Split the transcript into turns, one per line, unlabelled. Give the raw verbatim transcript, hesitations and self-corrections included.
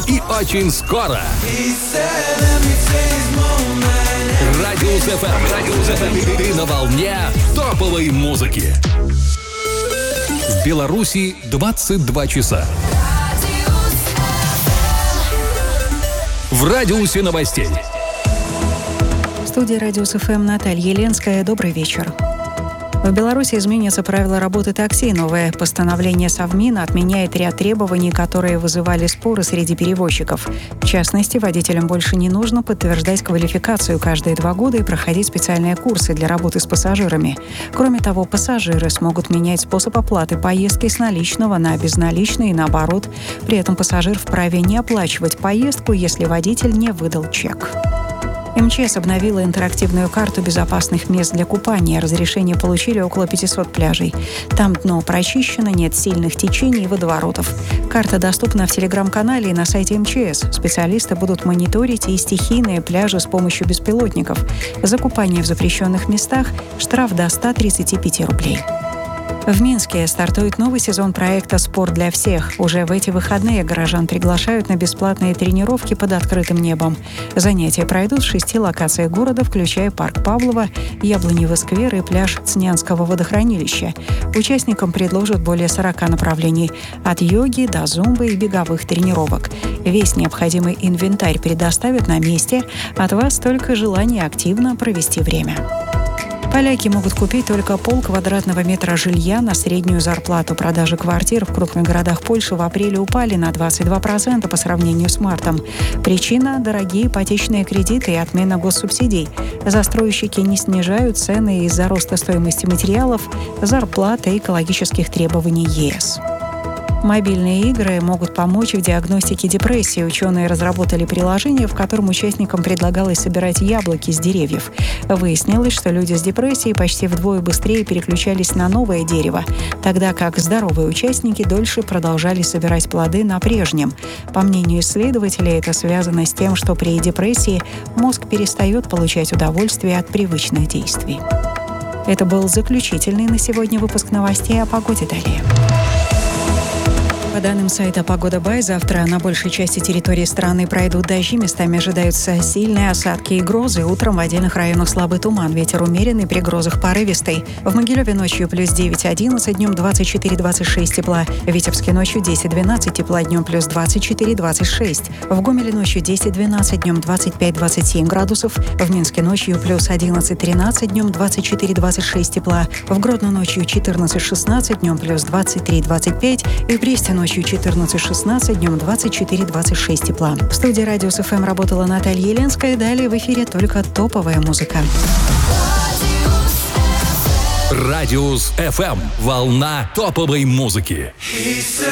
И очень скоро. Радиус эф эм. Радиус эф эм. Ты на волне топовой музыки. В Беларуси двадцать два часа. В радиусе новостей.
В студии Радиус эф эм Наталья Еленская. Добрый вечер. В Беларуси изменятся правила работы такси. Новое постановление Совмина отменяет ряд требований, которые вызывали споры среди перевозчиков. В частности, водителям больше не нужно подтверждать квалификацию каждые два года и проходить специальные курсы для работы с пассажирами. Кроме того, пассажиры смогут менять способ оплаты поездки с наличного на безналичный и наоборот. При этом пассажир вправе не оплачивать поездку, если водитель не выдал чек. эм че эс обновила интерактивную карту безопасных мест для купания. Разрешение получили около пятисот пляжей. Там дно прочищено, нет сильных течений и водоворотов. Карта доступна в телеграм-канале и на сайте эм че эс. Специалисты будут мониторить и стихийные пляжи с помощью беспилотников. За купание в запрещенных местах штраф до ста тридцати пяти рублей. В Минске стартует новый сезон проекта «Спорт для всех». Уже в эти выходные горожан приглашают на бесплатные тренировки под открытым небом. Занятия пройдут в шести локациях города, включая парк Павлова, Яблоневый сквер и пляж Цнянского водохранилища. Участникам предложат более сорока направлений – от йоги до зумбы и беговых тренировок. Весь необходимый инвентарь предоставят на месте. От вас только желание активно провести время. Поляки могут купить только полквадратного метра жилья на среднюю зарплату. Продажи квартир в крупных городах Польши в апреле упали на двадцать два процента по сравнению с мартом. Причина – дорогие ипотечные кредиты и отмена госсубсидий. Застройщики не снижают цены из-за роста стоимости материалов, зарплат и экологических требований е эс. Мобильные игры могут помочь в диагностике депрессии. Ученые разработали приложение, в котором участникам предлагалось собирать яблоки с деревьев. Выяснилось, что люди с депрессией почти вдвое быстрее переключались на новое дерево, тогда как здоровые участники дольше продолжали собирать плоды на прежнем. По мнению исследователей, это связано с тем, что при депрессии мозг перестает получать удовольствие от привычных действий. Это был заключительный на сегодня выпуск новостей. О погоде далее. По данным сайта «Погода Бай», завтра на большей части территории страны пройдут дожди, местами ожидаются сильные осадки и грозы. Утром в отдельных районах слабый туман, ветер умеренный, при грозах порывистый. В Могилеве ночью плюс девять одиннадцать, днем двадцать четыре двадцать шесть тепла. В Витебске ночью десять двенадцать тепла, днем плюс двадцать четыре двадцать шесть. В Гомеле ночью десять двенадцать, днем двадцать пять двадцать семь градусов. В Минске ночью плюс одиннадцать тринадцать, днем двадцать четыре двадцать шесть тепла. В Гродно ночью четырнадцать шестнадцать, днем плюс двадцать три двадцать пять. И в Бресте ночью четырнадцать шестнадцать, днем двадцать четыре двадцать шесть тепла. В студии Радиус эф эм работала Наталья Еленская. Далее в эфире только топовая музыка.
Радиус эф эм. Волна топовой музыки.